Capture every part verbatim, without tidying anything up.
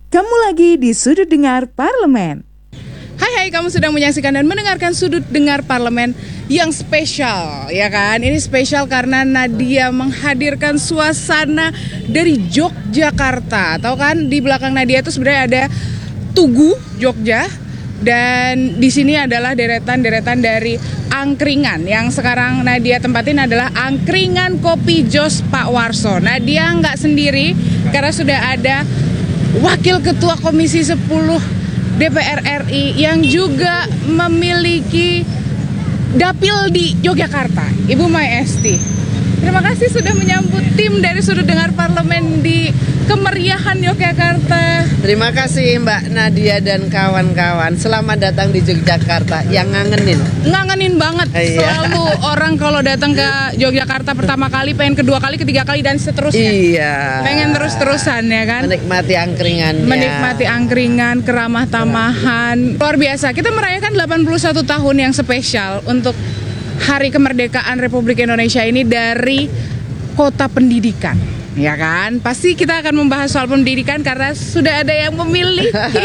Kamu lagi di Sudut Dengar Parlemen. Hai hai, kamu sedang menyaksikan dan mendengarkan Sudut Dengar Parlemen yang spesial, ya kan? Ini spesial karena Nadia menghadirkan suasana dari Yogyakarta. Tahu kan, di belakang Nadia itu sebenarnya ada Tugu Jogja. Dan di sini adalah deretan-deretan dari angkringan. Yang sekarang Nadia tempatin adalah angkringan Kopi Jos Pak Warso. Nadia nggak sendiri karena sudah ada Wakil Ketua Komisi sepuluh D P R R I yang juga memiliki dapil di Yogyakarta, Ibu Mai Esti. Terima kasih sudah menyambut tim dari Sudut Dengar Parlemen di kemeriahan Yogyakarta. Terima kasih Mbak Nadia dan kawan-kawan. Selamat datang di Yogyakarta yang ngangenin. Ngangenin banget. Iya. Selalu orang kalau datang ke Yogyakarta pertama kali, pengen kedua kali, ketiga kali dan seterusnya. Iya. Pengen terus-terusan ya kan. Menikmati angkringannya. Menikmati angkringan, keramah tamahan. Luar biasa. Kita merayakan delapan puluh satu tahun yang spesial untuk Hari Kemerdekaan Republik Indonesia ini dari Kota Pendidikan. Ya kan, pasti kita akan membahas soal pendidikan karena sudah ada yang memiliki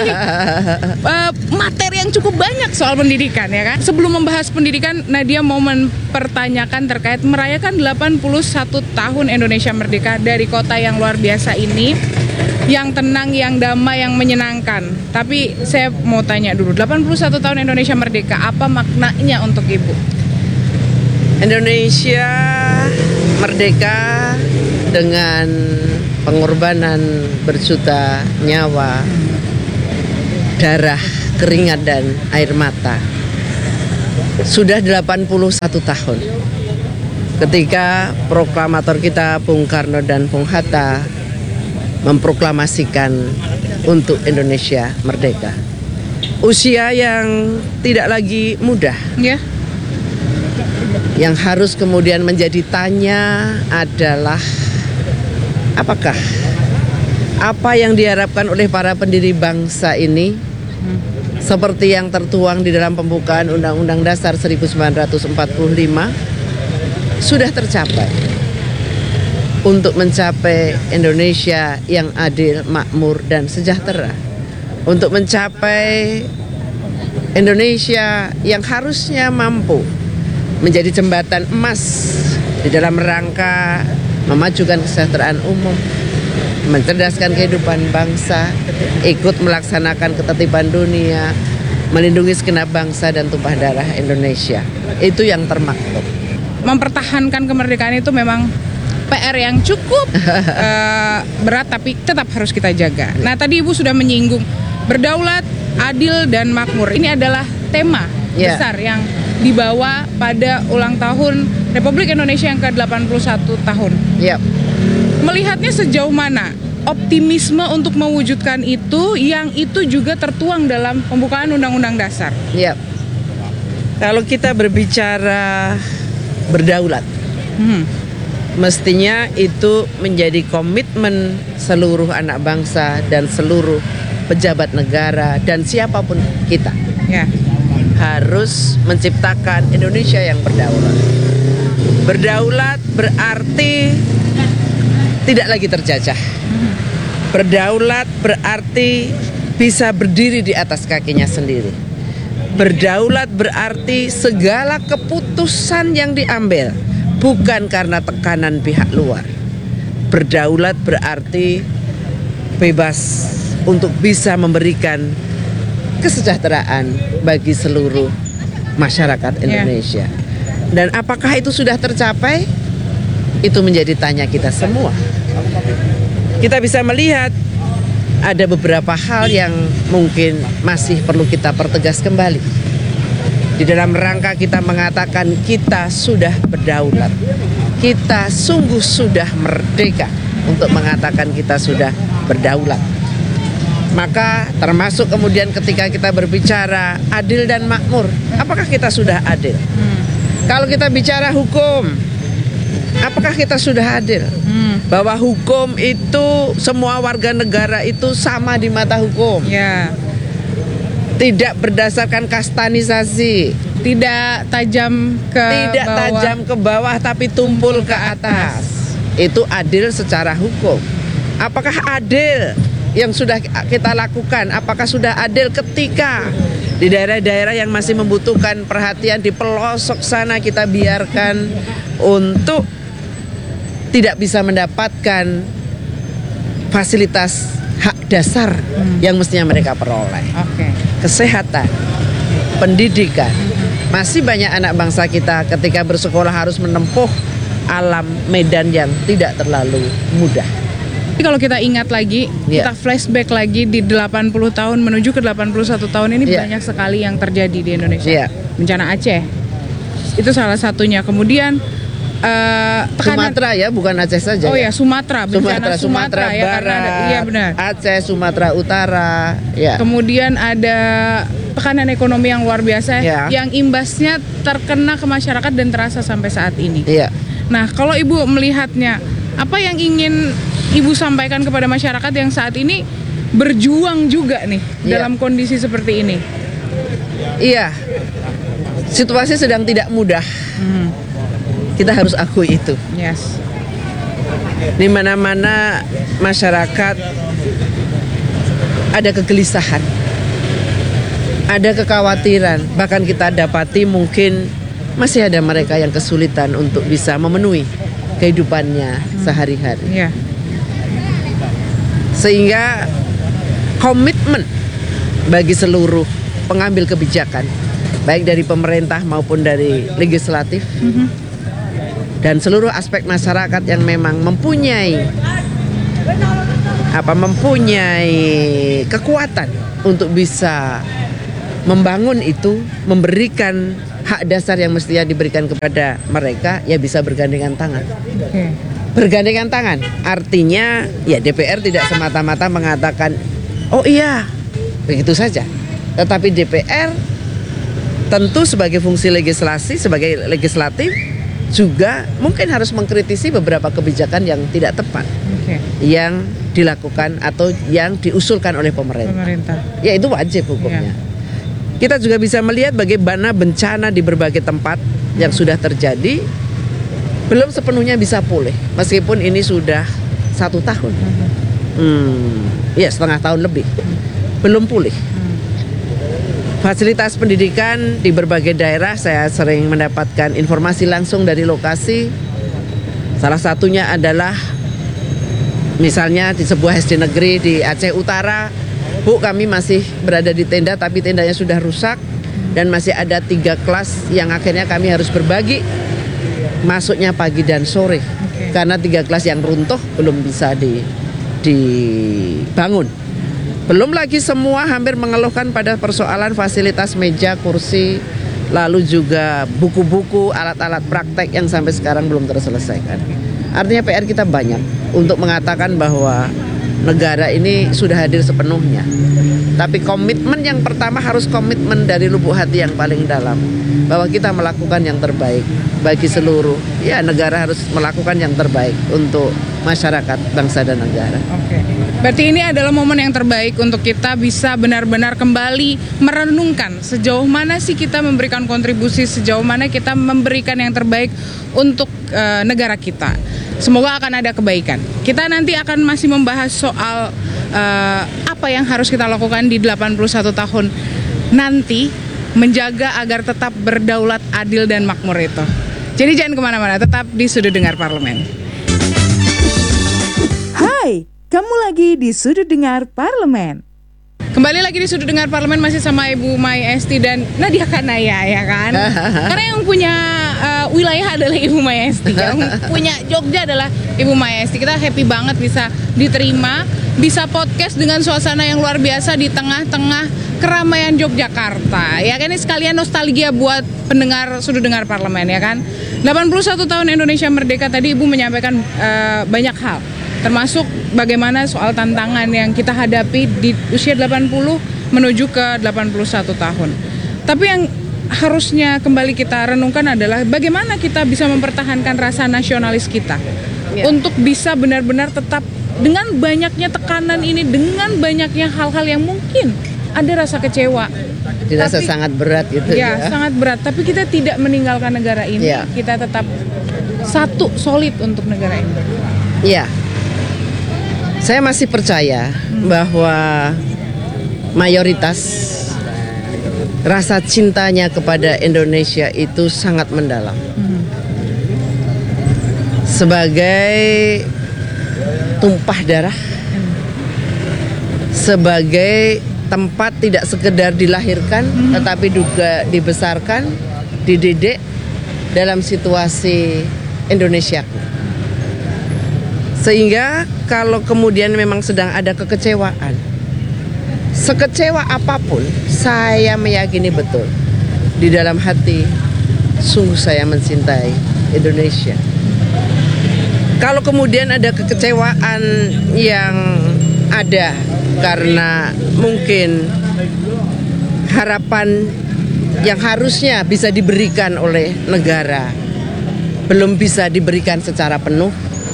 uh, materi yang cukup banyak soal pendidikan, ya kan. Sebelum membahas pendidikan, Nadia mau mempertanyakan terkait merayakan delapan puluh satu tahun Indonesia Merdeka dari kota yang luar biasa ini, yang tenang, yang damai, yang menyenangkan. Tapi saya mau tanya dulu, delapan puluh satu tahun Indonesia Merdeka, apa maknanya untuk Ibu? Indonesia merdeka dengan pengorbanan berjuta nyawa, darah, keringat, dan air mata. Sudah delapan puluh satu tahun ketika proklamator kita Bung Karno dan Bung Hatta memproklamasikan untuk Indonesia merdeka. Usia yang tidak lagi mudah. Ya. Yang harus kemudian menjadi tanya adalah apakah apa yang diharapkan oleh para pendiri bangsa ini hmm. seperti yang tertuang di dalam pembukaan Undang-Undang Dasar seribu sembilan ratus empat puluh lima sudah tercapai untuk mencapai Indonesia yang adil, makmur, dan sejahtera, untuk mencapai Indonesia yang harusnya mampu menjadi jembatan emas di dalam rangka memajukan kesejahteraan umum, mencerdaskan kehidupan bangsa, ikut melaksanakan ketertiban dunia, melindungi segenap bangsa dan tumpah darah Indonesia. Itu yang termaktub. Mempertahankan kemerdekaan itu memang P R yang cukup uh, berat, tapi tetap harus kita jaga. Nah, tadi Ibu sudah menyinggung berdaulat, adil, dan makmur. Ini adalah tema yeah. besar yang dibawa pada ulang tahun Republik Indonesia yang ke delapan puluh satu tahun. Yep. Melihatnya sejauh mana optimisme untuk mewujudkan itu, yang itu juga tertuang dalam pembukaan Undang-Undang Dasar? Yep. Kalau kita berbicara berdaulat, hmm. mestinya itu menjadi komitmen seluruh anak bangsa dan seluruh pejabat negara dan siapapun kita. Ya. Harus menciptakan Indonesia yang berdaulat. Berdaulat berarti tidak lagi terjajah. Berdaulat berarti bisa berdiri di atas kakinya sendiri. Berdaulat berarti segala keputusan yang diambil bukan karena tekanan pihak luar. Berdaulat berarti bebas untuk bisa memberikan kesejahteraan bagi seluruh masyarakat Indonesia. Yeah. Dan apakah itu sudah tercapai? Itu menjadi tanya kita semua. Kita bisa melihat ada beberapa hal yang mungkin masih perlu kita pertegas kembali. Di dalam rangka kita mengatakan kita sudah berdaulat, kita sungguh sudah merdeka untuk mengatakan kita sudah berdaulat. Maka termasuk kemudian ketika kita berbicara adil dan makmur, apakah kita sudah adil? Hmm. Kalau kita bicara hukum, apakah kita sudah adil? Hmm. Bahwa hukum itu semua warga negara itu sama di mata hukum. Ya. Tidak berdasarkan kastanisasi, tidak tajam ke tidak bawah. tajam ke bawah tapi tumpul ke atas. Itu adil secara hukum. Apakah adil yang sudah kita lakukan, apakah sudah adil ketika di daerah-daerah yang masih membutuhkan perhatian di pelosok sana kita biarkan untuk tidak bisa mendapatkan fasilitas hak dasar hmm. yang mestinya mereka peroleh. Okay. Kesehatan, pendidikan. Masih banyak anak bangsa kita ketika bersekolah harus menempuh alam medan yang tidak terlalu mudah. Tapi kalau kita ingat lagi, yeah. kita flashback lagi di delapan puluh tahun menuju ke delapan puluh satu tahun ini yeah. banyak sekali yang terjadi di Indonesia. Yeah. Bencana Aceh, itu salah satunya. Kemudian uh, tekanan, Sumatera ya, bukan Aceh saja. Oh ya, Sumatera, bencana Sumatera, Sumatera, Sumatera ya, Barat, karena ada, iya benar. Aceh, Sumatera Utara, ya. Kemudian ada tekanan ekonomi yang luar biasa, yeah. yang imbasnya terkena ke masyarakat dan terasa sampai saat ini. Yeah. Nah, kalau Ibu melihatnya, apa yang ingin Ibu sampaikan kepada masyarakat yang saat ini berjuang juga nih yeah. dalam kondisi seperti ini? Iya, situasi sedang tidak mudah. Hmm. Kita harus akui itu. Yes. Di mana-mana masyarakat ada kegelisahan, ada kekhawatiran. Bahkan kita dapati mungkin masih ada mereka yang kesulitan untuk bisa memenuhi kehidupannya hmm. sehari-hari. Yeah. Sehingga komitmen bagi seluruh pengambil kebijakan, baik dari pemerintah maupun dari legislatif, mm-hmm. dan seluruh aspek masyarakat yang memang mempunyai apa mempunyai kekuatan untuk bisa membangun itu, memberikan hak dasar yang mestinya diberikan kepada mereka, ya bisa bergandengan tangan. Okay. Bergandengan tangan, artinya ya D P R tidak semata-mata mengatakan, oh iya, begitu saja. Tetapi D P R tentu sebagai fungsi legislasi, sebagai legislatif juga mungkin harus mengkritisi beberapa kebijakan yang tidak tepat, okay. yang dilakukan atau yang diusulkan oleh pemerintah. pemerintah. Ya itu wajib hukumnya. Yeah. Kita juga bisa melihat bagaimana bencana di berbagai tempat yang sudah terjadi belum sepenuhnya bisa pulih, meskipun ini sudah satu tahun, hmm, ya setengah tahun lebih, belum pulih. Fasilitas pendidikan di berbagai daerah saya sering mendapatkan informasi langsung dari lokasi. Salah satunya adalah misalnya di sebuah S D negeri di Aceh Utara, Bu, kami masih berada di tenda tapi tendanya sudah rusak dan masih ada tiga kelas yang akhirnya kami harus berbagi masuknya pagi dan sore, okay. karena tiga kelas yang runtuh belum bisa di, dibangun. Belum lagi semua hampir mengeluhkan pada persoalan fasilitas meja, kursi, lalu juga buku-buku, alat-alat praktek yang sampai sekarang belum terselesaikan. Artinya P R kita banyak untuk mengatakan bahwa negara ini sudah hadir sepenuhnya. Tapi komitmen yang pertama harus komitmen dari lubuk hati yang paling dalam, bahwa kita melakukan yang terbaik bagi seluruh, ya negara harus melakukan yang terbaik untuk masyarakat, bangsa dan negara. Oke. Berarti ini adalah momen yang terbaik untuk kita bisa benar-benar kembali merenungkan sejauh mana sih kita memberikan kontribusi, sejauh mana kita memberikan yang terbaik untuk uh, negara kita. Semoga akan ada kebaikan. Kita nanti akan masih membahas soal uh, apa yang harus kita lakukan di delapan puluh satu tahun nanti menjaga agar tetap berdaulat, adil dan makmur itu. Jadi jangan kemana-mana, tetap di Sudut Dengar Parlemen. Hai, kamu lagi di Sudut Dengar Parlemen. Kembali lagi di Sudut Dengar Parlemen masih sama Ibu Mai Esti dan Nadia Kanaya, ya kan? Karena yang punya uh, wilayah adalah Ibu Mai Esti, yang punya Jogja adalah Ibu Mai Esti. Kita happy banget bisa diterima, bisa podcast dengan suasana yang luar biasa di tengah-tengah keramaian Yogyakarta. Ya kan, ini sekalian nostalgia buat pendengar Sudut Dengar Parlemen, ya kan? delapan puluh satu tahun Indonesia Merdeka, tadi Ibu menyampaikan uh, banyak hal, termasuk bagaimana soal tantangan yang kita hadapi di usia delapan puluh menuju ke delapan puluh satu tahun. Tapi yang harusnya kembali kita renungkan adalah bagaimana kita bisa mempertahankan rasa nasionalis kita, ya, untuk bisa benar-benar tetap dengan banyaknya tekanan ini, dengan banyaknya hal-hal yang mungkin ada rasa kecewa, dirasa tapi, sangat berat gitu ya, ya. sangat berat. Tapi kita tidak meninggalkan negara ini, ya. Kita tetap satu, solid untuk negara ini. Iya. Saya masih percaya bahwa mayoritas rasa cintanya kepada Indonesia itu sangat mendalam. Sebagai tumpah darah, sebagai tempat tidak sekedar dilahirkan, tetapi juga dibesarkan, dididik dalam situasi Indonesia. Sehingga kalau kemudian memang sedang ada kekecewaan, sekecewa apapun, saya meyakini betul di dalam hati sungguh saya mencintai Indonesia. Kalau kemudian ada kekecewaan yang ada karena mungkin harapan yang harusnya bisa diberikan oleh negara belum bisa diberikan secara penuh,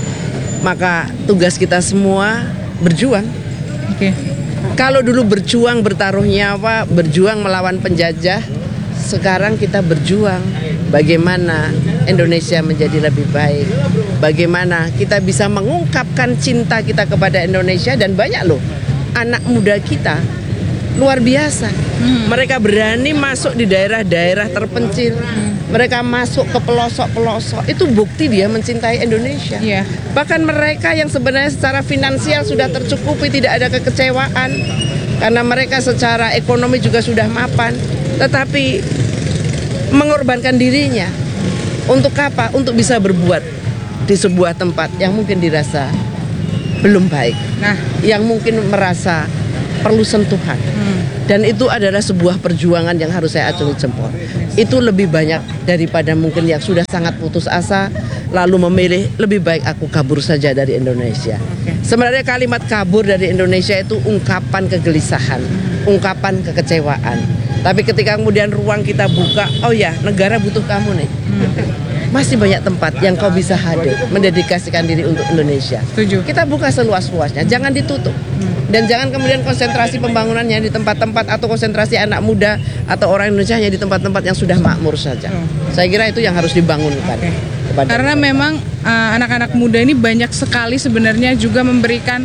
maka tugas kita semua berjuang. Oke. Kalau dulu berjuang bertaruh nyawa, berjuang melawan penjajah, sekarang kita berjuang bagaimana Indonesia menjadi lebih baik. Bagaimana kita bisa mengungkapkan cinta kita kepada Indonesia. Dan banyak loh anak muda kita luar biasa. hmm. Mereka berani masuk di daerah-daerah terpencil. hmm. Mereka masuk ke pelosok-pelosok. Itu bukti dia mencintai Indonesia. yeah. Bahkan mereka yang sebenarnya secara finansial sudah tercukupi, tidak ada kekecewaan karena mereka secara ekonomi juga sudah mapan, tetapi mengorbankan dirinya untuk apa? Untuk bisa berbuat di sebuah tempat yang mungkin dirasa belum baik, Nah, yang mungkin merasa perlu sentuhan. hmm. Dan itu adalah sebuah perjuangan yang harus saya acungi jempol. Itu lebih banyak daripada mungkin yang sudah sangat putus asa lalu memilih lebih baik aku kabur saja dari Indonesia. Oke. Sebenarnya kalimat kabur dari Indonesia itu ungkapan kegelisahan, ungkapan kekecewaan. Tapi ketika kemudian ruang kita buka, oh ya, negara butuh kamu nih. Masih banyak tempat yang kau bisa hadir, mendedikasikan diri untuk Indonesia. Setuju. Kita buka seluas-luasnya, jangan ditutup. Dan jangan kemudian konsentrasi pembangunannya di tempat-tempat atau konsentrasi anak muda atau orang Indonesia hanya di tempat-tempat yang sudah makmur saja. Oh. Saya kira itu yang harus dibangunkan. Oke. kepada Karena mereka. memang uh, anak-anak muda ini banyak sekali sebenarnya juga memberikan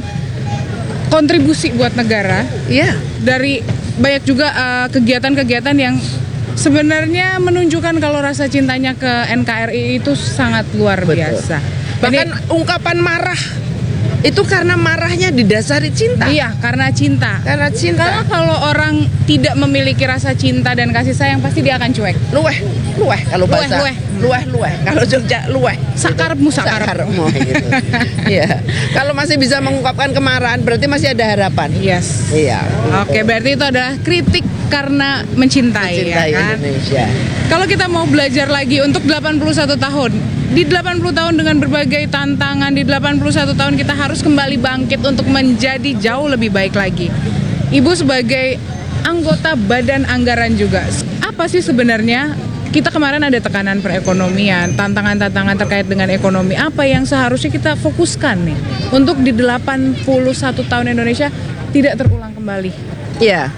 kontribusi buat negara. Iya. Dari banyak juga uh, kegiatan-kegiatan yang sebenarnya menunjukkan kalau rasa cintanya ke N K R I itu sangat luar Betul. biasa. Bahkan Jadi, ungkapan marah itu karena marahnya didasari cinta. iya, karena cinta. Karena cinta. Karena kalau orang tidak memiliki rasa cinta dan kasih sayang pasti dia akan cuek. Luweh, luweh kalau Luweh, bahasa. luweh. Luweh, luweh. Kalau Jogja luweh. Sakarepmu, sakarep. Sakarepmu gitu. Iya. Kalau masih bisa mengungkapkan kemarahan berarti masih ada harapan. Yes. Iya. Oke, berarti itu adalah kritik karena mencintai, Mencintai ya kan? Indonesia. Kalau kita mau belajar lagi untuk delapan puluh satu tahun, di delapan puluh tahun dengan berbagai tantangan, di delapan puluh satu tahun kita harus kembali bangkit untuk menjadi jauh lebih baik lagi. Ibu sebagai anggota Badan Anggaran juga, apa sih sebenarnya, kita kemarin ada tekanan perekonomian, tantangan-tantangan terkait dengan ekonomi, apa yang seharusnya kita fokuskan nih untuk di delapan puluh satu tahun Indonesia tidak terulang kembali? Iya.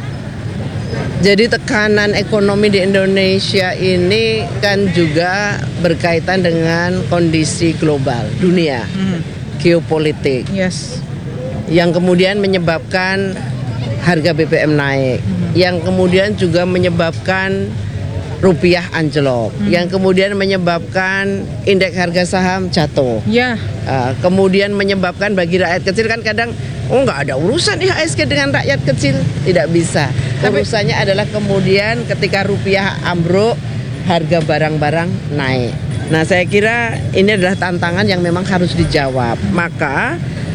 Jadi tekanan ekonomi di Indonesia ini kan juga berkaitan dengan kondisi global dunia, Hmm. geopolitik, Yes. yang kemudian menyebabkan harga B B M naik, yang kemudian juga menyebabkan rupiah anjlok, yang kemudian menyebabkan indeks harga saham jatuh. Ya. Uh, kemudian menyebabkan bagi rakyat kecil kan kadang oh nggak ada urusan I H S G dengan rakyat kecil, tidak bisa. Tapi- Urusannya adalah kemudian ketika rupiah ambruk, harga barang-barang naik. Nah saya kira ini adalah tantangan yang memang harus dijawab. Maka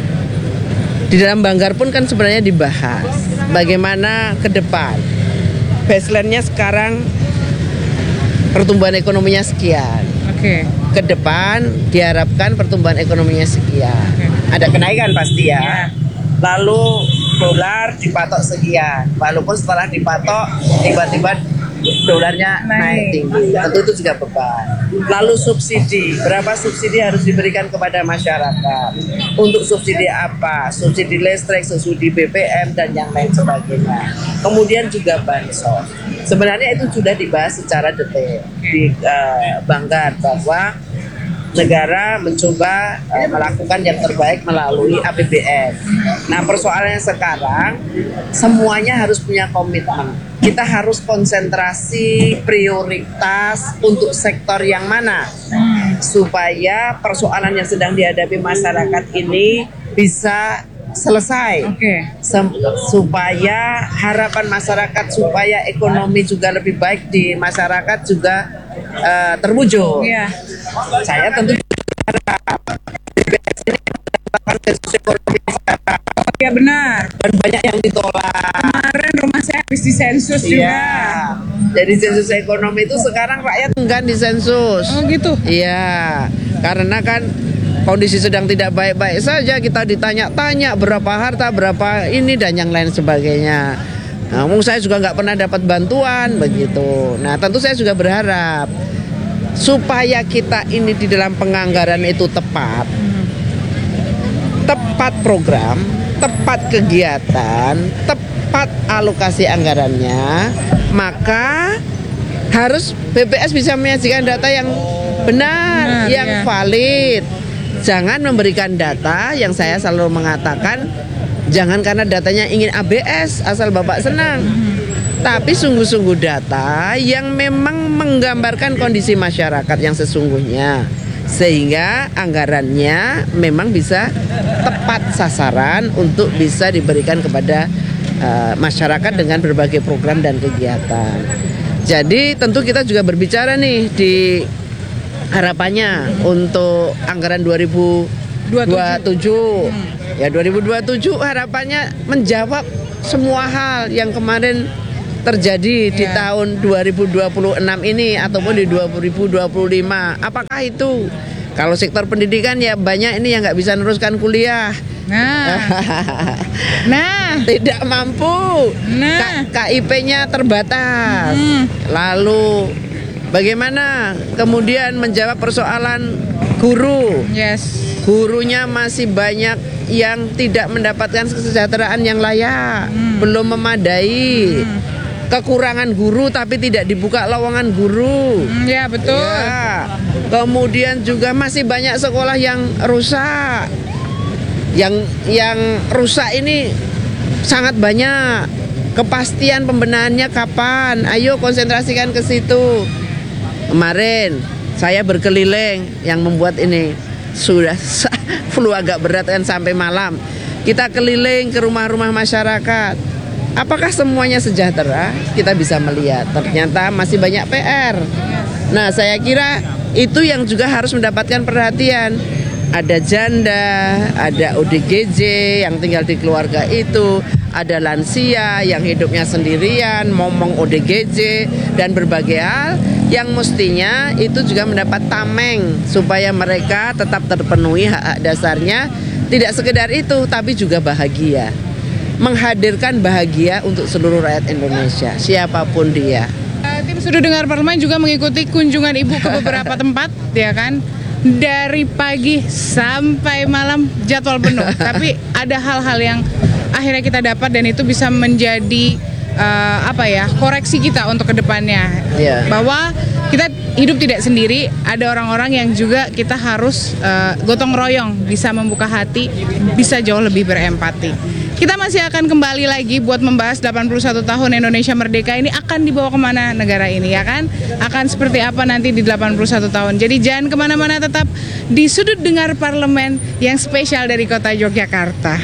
di dalam Banggar pun kan sebenarnya dibahas bagaimana ke depan. Baseline-nya sekarang pertumbuhan ekonominya sekian. Oke. Ke depan diharapkan pertumbuhan ekonominya sekian. Ada kenaikan pasti ya. Lalu dolar dipatok sekian. Walaupun setelah dipatok tiba-tiba dolarnya naik, Naik. tinggi. Tentu itu juga beban. Lalu subsidi, berapa subsidi harus diberikan kepada masyarakat? Untuk subsidi apa? Subsidi listrik, subsidi B B M dan yang lain sebagainya. Kemudian juga bansos. Sebenarnya itu sudah dibahas secara detail di uh, Banggar bahwa negara mencoba uh, melakukan yang terbaik melalui A P B N. Nah, persoalannya sekarang semuanya harus punya komitmen. Kita harus konsentrasi prioritas untuk sektor yang mana supaya persoalan yang sedang dihadapi masyarakat ini bisa selesai. Oke. Sem- supaya harapan masyarakat supaya ekonomi juga lebih baik di masyarakat juga uh, terwujud. Iya. Saya tentu berharap D B S ini mendapatkan sensus ekonomi masyarakat Ya benar. dan banyak yang ditolak. Kemarin rumah saya habis disensus juga. Iya. Jadi sensus ekonomi itu sekarang rakyat enggan disensus. Oh gitu. Iya, karena kan kondisi sedang tidak baik-baik saja, kita ditanya-tanya berapa harta, berapa ini dan yang lain sebagainya. Namun saya juga nggak pernah dapat bantuan begitu. Nah, tentu saya juga berharap supaya kita ini di dalam penganggaran itu tepat, tepat program, tepat kegiatan, tepat alokasi anggarannya, maka harus B P S bisa menyajikan data yang benar, Benar, yang ya. valid. Jangan memberikan data yang saya selalu mengatakan, jangan karena datanya ingin A B S asal Bapak senang. Tapi sungguh-sungguh data yang memang menggambarkan kondisi masyarakat yang sesungguhnya. Sehingga anggarannya memang bisa tepat sasaran untuk bisa diberikan kepada uh, masyarakat dengan berbagai program dan kegiatan. Jadi tentu kita juga berbicara nih di harapannya untuk anggaran dua ribu dua puluh tujuh. Ya dua ribu dua puluh tujuh harapannya menjawab semua hal yang kemarin terjadi di Ya. tahun dua ribu dua puluh enam ini ataupun di dua ribu dua puluh lima. Apakah itu? Kalau sektor pendidikan ya banyak ini yang nggak bisa neruskan kuliah. Nah. Nah. Tidak mampu. Nah. K I P-nya terbatas. Hmm. Lalu bagaimana kemudian menjawab persoalan guru? Yes. Gurunya masih banyak yang tidak mendapatkan kesejahteraan yang layak, Hmm. belum memadai. Kekurangan guru tapi tidak dibuka lowongan guru. Hmm, ya betul. Ya. Kemudian juga masih banyak sekolah yang rusak. Yang yang rusak ini sangat banyak. Kepastian pembenahannya kapan? Ayo konsentrasikan ke situ. Kemarin saya berkeliling yang membuat ini sudah flu agak berat kan sampai malam. Kita keliling ke rumah-rumah masyarakat. Apakah semuanya sejahtera? Kita bisa melihat ternyata masih banyak P R. Nah, saya kira itu yang juga harus mendapatkan perhatian. Ada janda, ada O D G J yang tinggal di keluarga itu, ada lansia yang hidupnya sendirian, momong O D G J dan berbagai hal yang mestinya itu juga mendapat tameng supaya mereka tetap terpenuhi hak-hak dasarnya. Tidak sekedar itu, tapi juga bahagia. Menghadirkan bahagia untuk seluruh rakyat Indonesia, siapapun dia. Uh, Tim Sudut Dengar Parlemen juga mengikuti kunjungan Ibu ke beberapa tempat, ya kan? Dari pagi sampai malam jadwal penuh. Tapi ada hal-hal yang akhirnya kita dapat dan itu bisa menjadi uh, apa ya koreksi kita untuk kedepannya. Iya. Bahwa kita hidup tidak sendiri, ada orang-orang yang juga kita harus uh, gotong royong, bisa membuka hati, bisa jauh lebih berempati. Kita masih akan kembali lagi buat membahas delapan puluh satu tahun Indonesia Merdeka ini akan dibawa kemana negara ini, ya kan? Akan seperti apa nanti di delapan puluh satu tahun. Jadi jangan kemana-mana, tetap di Sudut Dengar Parlemen yang spesial dari kota Yogyakarta.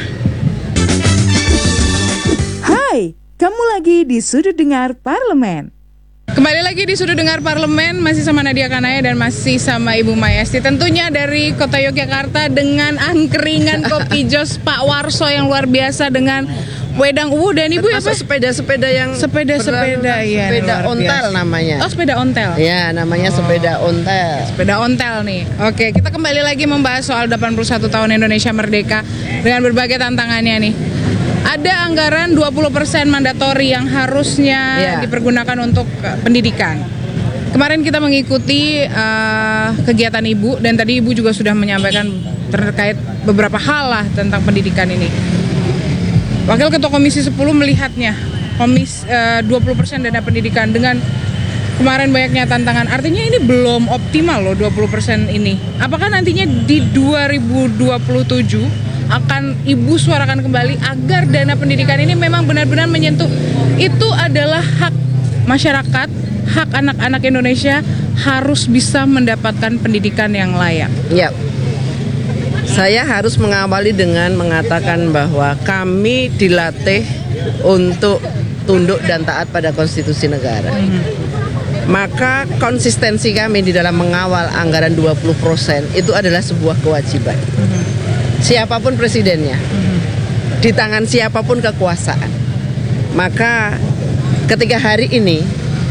Hai, kamu lagi di Sudut Dengar Parlemen. Kembali lagi di Sudut Dengar Parlemen, masih sama Nadia Kanaya dan masih sama Ibu Mayesti. Tentunya dari kota Yogyakarta dengan angkringan kopi jos Pak Warso yang luar biasa dengan wedang uwu dan Ibu ya Termasuk Pak? sepeda-sepeda yang Sepeda-sepeda, iya, sepeda luar ontel biasa. namanya. Oh, sepeda ontel. Ya, namanya sepeda ontel. Sepeda ontel nih. Oke, kita kembali lagi membahas soal delapan puluh satu tahun Indonesia Merdeka dengan berbagai tantangannya nih. Ada anggaran dua puluh persen mandatori yang harusnya Ya. dipergunakan untuk uh, pendidikan. Kemarin kita mengikuti uh, kegiatan Ibu dan tadi Ibu juga sudah menyampaikan terkait beberapa hal lah tentang pendidikan ini. Wakil Ketua Komisi sepuluh melihatnya komis uh, dua puluh persen dana pendidikan dengan kemarin banyaknya tantangan. Artinya ini belum optimal loh dua puluh persen ini. Apakah nantinya di dua ribu dua puluh tujuh akan Ibu suarakan kembali agar dana pendidikan ini memang benar-benar menyentuh, itu adalah hak masyarakat, hak anak-anak Indonesia harus bisa mendapatkan pendidikan yang layak. Ya. Saya harus mengawali dengan mengatakan bahwa kami dilatih untuk tunduk dan taat pada konstitusi negara. Hmm. Maka konsistensi kami di dalam mengawal anggaran dua puluh persen itu adalah sebuah kewajiban. Mm-hmm. Siapapun presidennya, mm-hmm. di tangan siapapun kekuasaan. Maka ketika hari ini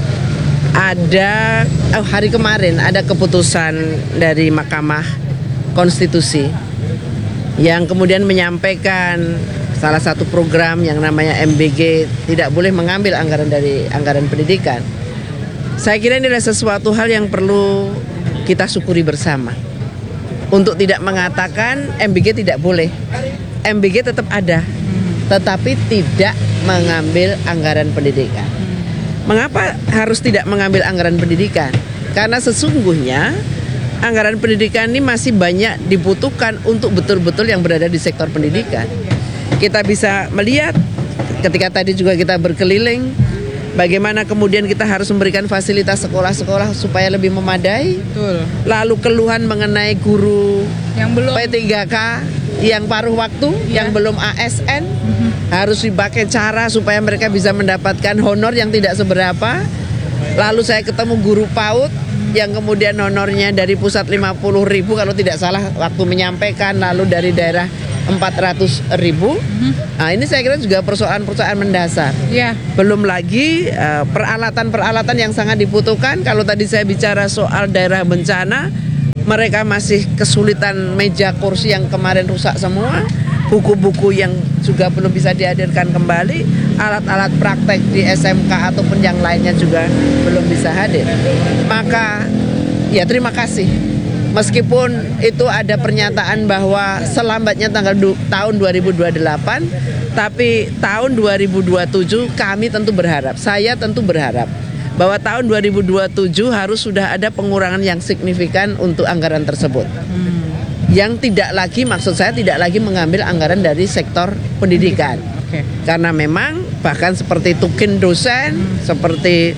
ada, oh hari kemarin ada keputusan dari Mahkamah Konstitusi yang kemudian menyampaikan salah satu program yang namanya M B G tidak boleh mengambil anggaran dari anggaran pendidikan. Saya kira ini adalah sesuatu hal yang perlu kita syukuri bersama. Untuk tidak mengatakan M B G tidak boleh. M B G tetap ada, tetapi tidak mengambil anggaran pendidikan. Mengapa harus tidak mengambil anggaran pendidikan? Karena sesungguhnya anggaran pendidikan ini masih banyak dibutuhkan untuk betul-betul yang berada di sektor pendidikan. Kita bisa melihat ketika tadi juga kita berkeliling, bagaimana kemudian kita harus memberikan fasilitas sekolah-sekolah supaya lebih memadai. Betul. Lalu keluhan mengenai guru yang belum P tiga K, yang paruh waktu, ya. yang belum A S N, mm-hmm. harus dipakai cara supaya mereka bisa mendapatkan honor yang tidak seberapa. Lalu saya ketemu guru PAUD yang kemudian honornya dari pusat lima puluh ribu kalau tidak salah waktu menyampaikan, lalu dari daerah empat ratus ribu. Mm-hmm. Nah ini saya kira juga persoalan-persoalan mendasar. Yeah. Belum lagi uh, peralatan-peralatan yang sangat dibutuhkan. Kalau tadi saya bicara soal daerah bencana, mereka masih kesulitan meja kursi yang kemarin rusak semua, buku-buku yang juga belum bisa dihadirkan kembali, alat-alat praktek di S M K ataupun yang lainnya juga belum bisa hadir. Maka ya terima kasih. Meskipun itu ada pernyataan bahwa selambatnya tanggal du- tahun dua ribu dua puluh delapan, tapi tahun dua ribu dua puluh tujuh kami tentu berharap, saya tentu berharap bahwa tahun dua ribu dua puluh tujuh harus sudah ada pengurangan yang signifikan untuk anggaran tersebut. Hmm. Yang tidak lagi, maksud saya tidak lagi mengambil anggaran dari sektor pendidikan. Okay. Karena memang bahkan seperti tukin dosen, hmm. seperti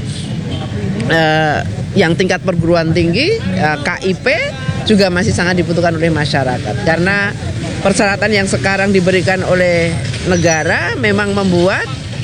uh, yang tingkat perguruan tinggi, uh, K I P juga masih sangat dibutuhkan oleh masyarakat. Karena persyaratan yang sekarang diberikan oleh negara memang membuat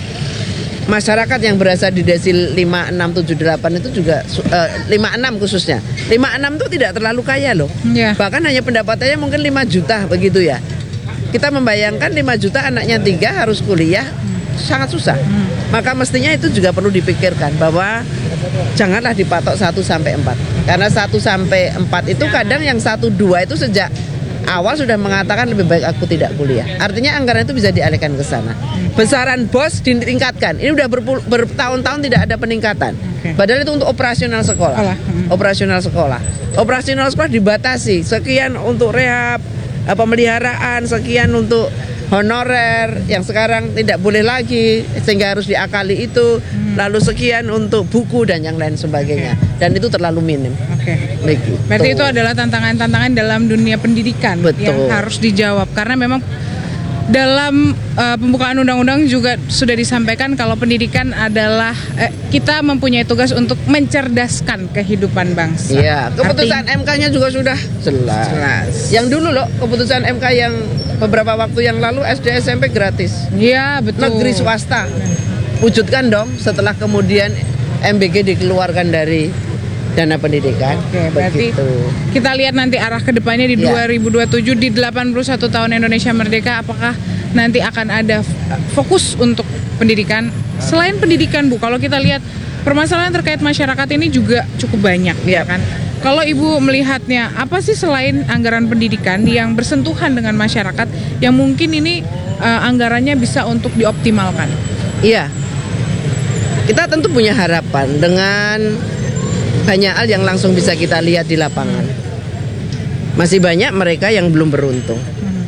masyarakat yang berasal di desil lima, enam, tujuh, delapan itu juga uh, lima enam khususnya. lima enam itu tidak terlalu kaya loh. Yeah. Bahkan hanya pendapatannya mungkin lima juta begitu ya. Kita membayangkan lima juta anaknya tiga harus kuliah, sangat susah. Hmm. Maka mestinya itu juga perlu dipikirkan bahwa janganlah dipatok satu sampai empat. Karena satu sampai empat itu kadang yang satu dua itu sejak awal sudah mengatakan lebih baik aku tidak kuliah. Artinya anggaran itu bisa dialihkan ke sana. Besaran bos ditingkatkan. Ini udah berpul- bertahun-tahun tidak ada peningkatan. Okay. Padahal itu untuk operasional sekolah. Hmm. Operasional sekolah. Operasional sekolah dibatasi. Sekian untuk rehab, pemeliharaan, sekian untuk honorer yang sekarang tidak boleh lagi sehingga harus diakali itu. Hmm. Lalu sekian untuk buku dan yang lain sebagainya. Okay. Dan itu terlalu minim. Oke. Okay. Berarti itu adalah tantangan-tantangan dalam dunia pendidikan. Betul. Yang harus dijawab karena memang dalam uh, pembukaan undang-undang juga sudah disampaikan kalau pendidikan adalah eh, kita mempunyai tugas untuk mencerdaskan kehidupan bangsa. Iya, keputusan Arti... M K-nya juga sudah jelas. jelas. Yang dulu loh, keputusan M K yang beberapa waktu yang lalu S D S M P gratis. Iya, betul. Negeri swasta. Wujudkan dong setelah kemudian M B G dikeluarkan dari dana pendidikan. Oke, berarti begitu. Kita lihat nanti arah kedepannya di ya. dua ribu dua puluh tujuh di delapan puluh satu tahun Indonesia Merdeka, apakah nanti akan ada fokus untuk pendidikan? Selain pendidikan, Bu, kalau kita lihat permasalahan terkait masyarakat ini juga cukup banyak, ya kan? Kalau Ibu melihatnya, apa sih selain anggaran pendidikan yang bersentuhan dengan masyarakat yang mungkin ini uh, anggarannya bisa untuk dioptimalkan? Iya. Kita tentu punya harapan dengan banyak hal yang langsung bisa kita lihat di lapangan. Masih banyak mereka yang belum beruntung.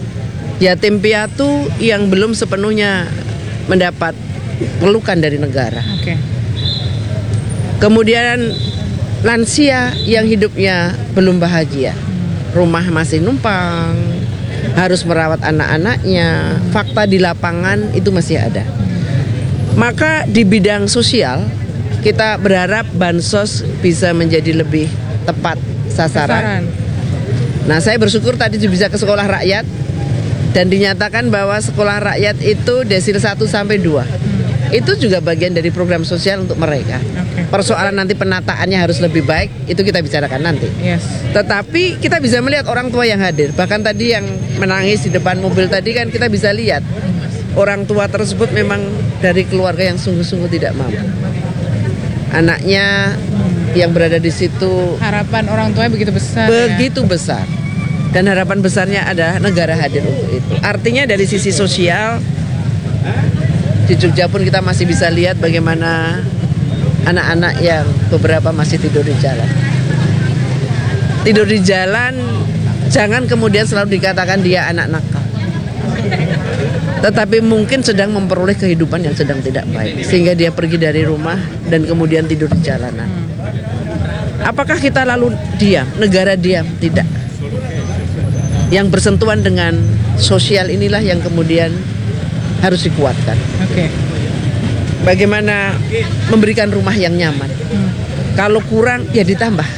Yatim piatu yang belum sepenuhnya mendapat pelukan dari negara. Okay. Kemudian lansia yang hidupnya belum bahagia, rumah masih numpang, harus merawat anak-anaknya, fakta di lapangan itu masih ada. Maka di bidang sosial kita berharap bansos bisa menjadi lebih tepat sasaran. Sasaran. Nah, saya bersyukur tadi bisa ke sekolah rakyat dan dinyatakan bahwa sekolah rakyat itu desil satu sampai dua. Itu juga bagian dari program sosial untuk mereka. Oke. Persoalan nanti penataannya harus lebih baik, itu kita bicarakan nanti. Yes. Tetapi kita bisa melihat orang tua yang hadir. Bahkan tadi yang menangis di depan mobil tadi kan kita bisa lihat orang tua tersebut memang dari keluarga yang sungguh-sungguh tidak mampu. Anaknya yang berada di situ Harapan orang tuanya begitu besar. begitu besar. Dan harapan besarnya adalah negara hadir untuk itu. Artinya dari sisi sosial di Jogja pun kita masih bisa lihat bagaimana anak-anak yang beberapa masih tidur di jalan. Tidur di jalan, jangan kemudian selalu dikatakan dia anak nakal. Tetapi mungkin sedang memperoleh kehidupan yang sedang tidak baik, sehingga dia pergi dari rumah dan kemudian tidur di jalanan. Apakah kita lalu diam, negara diam? Tidak. Yang bersentuhan dengan sosial inilah yang kemudian harus dikuatkan. Oke. Bagaimana memberikan rumah yang nyaman. Hmm. Kalau kurang ya ditambah.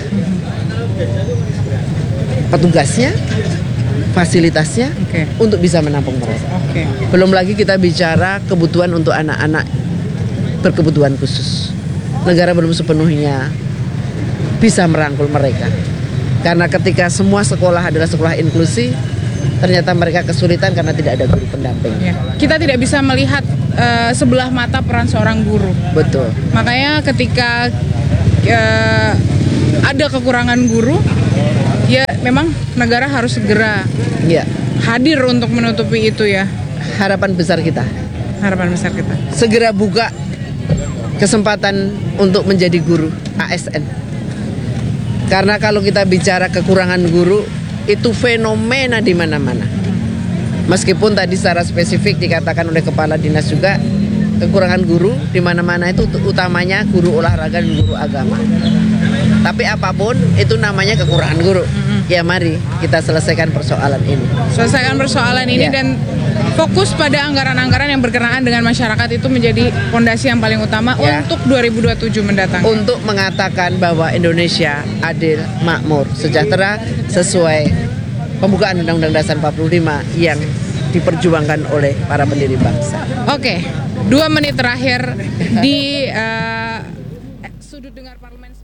Petugasnya, fasilitasnya, Oke. untuk bisa menampung mereka. Oke. Belum lagi kita bicara kebutuhan untuk anak-anak berkebutuhan khusus. Negara belum sepenuhnya bisa merangkul mereka. Karena ketika semua sekolah adalah sekolah inklusi, ternyata mereka kesulitan karena tidak ada guru pendamping. Ya. Kita tidak bisa melihat uh, sebelah mata peran seorang guru. Betul. Makanya ketika uh, ada kekurangan guru, ya memang negara harus segera Ya, hadir untuk menutupi itu ya. harapan besar kita Harapan besar kita. segera buka kesempatan untuk menjadi guru A S N. Karena kalau kita bicara kekurangan guru, itu fenomena di mana-mana. Meskipun tadi secara spesifik dikatakan oleh kepala dinas juga, kekurangan guru di mana-mana itu utamanya guru olahraga dan guru agama. Tapi apapun itu namanya kekurangan guru. Ya mari kita selesaikan persoalan ini. Selesaikan persoalan ini Ya. dan fokus pada anggaran-anggaran yang berkenaan dengan masyarakat itu menjadi fondasi yang paling utama Ya. untuk dua ribu dua puluh tujuh mendatang. Untuk mengatakan bahwa Indonesia adil, makmur, sejahtera sesuai pembukaan Undang-Undang Dasar empat puluh lima yang diperjuangkan oleh para pendiri bangsa. Oke, dua menit terakhir di uh, sudut dengar parlemen.